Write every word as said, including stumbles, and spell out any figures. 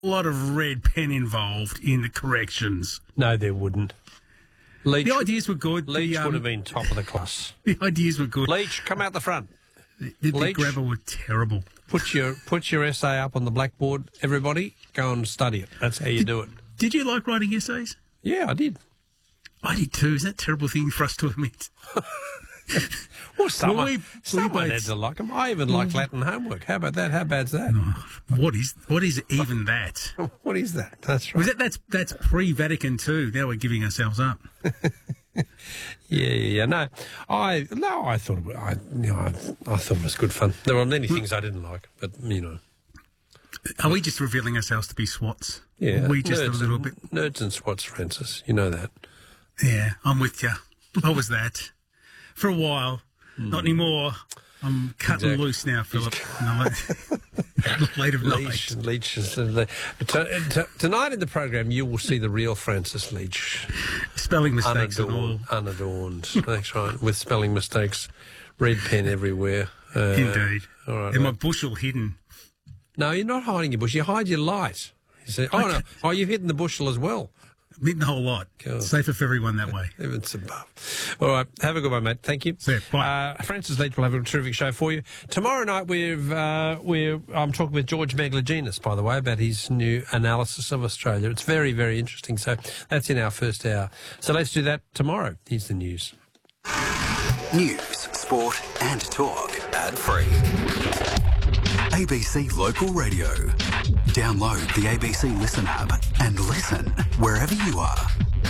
a lot of red pen involved in the corrections. No, there wouldn't. Leach, The ideas were good. Leach the, um, would have been top of the class. The ideas were good. Leach, come out the front. The, the, the Leach. grabber were terrible. Put your put your essay up on the blackboard, everybody. Go and study it. That's how you do it. Did you like writing essays? Yeah, I did. I did too. Is that a terrible thing for us to admit? Well, someone, Well, we- we someone both- had to like them. I even like Latin homework. How about that? How bad's that? What is what is even that? What is that? That's right. Was that that's that's pre-Vatican II. Now we're giving ourselves up. Yeah, yeah, yeah. No, I no, I thought it was, I, you know, I, I thought it was good fun. There were many things I didn't like, but you know, Are we just revealing ourselves to be swats? yeah. Are we just a nerds little and, bit. nerds and swats, Francis. You know that. Yeah, I'm with you. I was that for a while. Not anymore. I'm cutting Exactly. loose now, Philip. In the late, late of Leach, night. Leach is the, t- t- tonight in the program you will see the real Francis Leach, Spelling mistakes and all. unadorned, unadorned. That's right, with spelling mistakes, red pen everywhere. Uh, Indeed. All right. And my right. bushel hidden. No, you're not hiding your bush. You hide your light. You say, oh no, oh you've hidden the bushel as well. Hidden the whole lot. Cool. Safer for everyone that way. Heavens above. All right, have a good one, mate. Thank you. See you. Bye. Uh, Francis Leach will have a terrific show for you tomorrow night. We've uh, we're I'm talking with George Maglaginis, by the way, about his new analysis of Australia. It's very very interesting. So that's in our first hour. So let's do that tomorrow. Here's the news. News, sport and talk. Ad free. A B C Local Radio. Download the A B C Listen app and listen wherever you are.